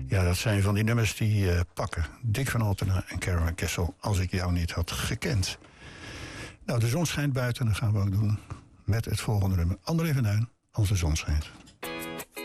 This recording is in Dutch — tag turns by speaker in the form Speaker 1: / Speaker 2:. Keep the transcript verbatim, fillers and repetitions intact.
Speaker 1: Ja, dat zijn van die nummers die uh, pakken. Dick van Altena en Caroline Kessel, Als ik jou niet had gekend. Nou, de zon schijnt buiten, dat gaan we ook doen met het volgende nummer. André van Duin, Als de zon schijnt.